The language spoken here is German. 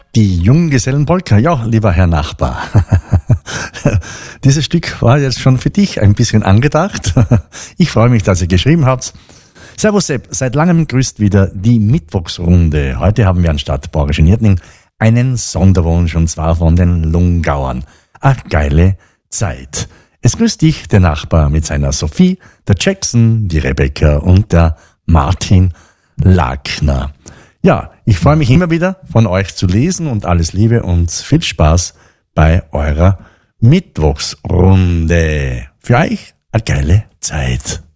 Die Junggesellenpolka, ja, lieber Herr Nachbar. Dieses Stück war jetzt schon für dich ein bisschen angedacht. Ich freue mich, dass ihr geschrieben habt. Servus Sepp, seit langem grüßt wieder die Mittwochsrunde. Heute haben wir anstatt Borgisch in Irtning einen Sonderwunsch, und zwar von den Lungauern. Ach, geile Zeit. Es grüßt dich der Nachbar mit seiner Sophie, der Jackson, die Rebecca und der Martin Lackner. Ja, ich freue mich immer wieder, von euch zu lesen, und alles Liebe und viel Spaß bei eurer Mittwochsrunde. Für euch eine geile Zeit.